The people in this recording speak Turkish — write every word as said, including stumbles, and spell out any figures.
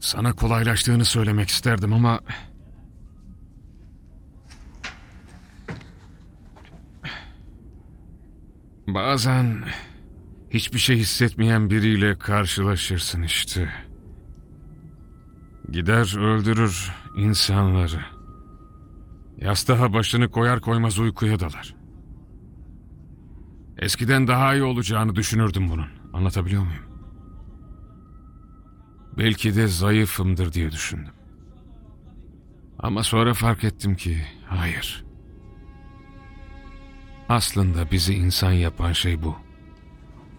Sana kolaylaştığını söylemek isterdim ama... Bazen hiçbir şey hissetmeyen biriyle karşılaşırsın işte. Gider öldürür insanları. Yastığa başını koyar koymaz uykuya dalar. Eskiden daha iyi olacağını düşünürdüm bunun. Anlatabiliyor muyum? Belki de zayıfımdır diye düşündüm. Ama sonra fark ettim ki hayır. Aslında bizi insan yapan şey bu.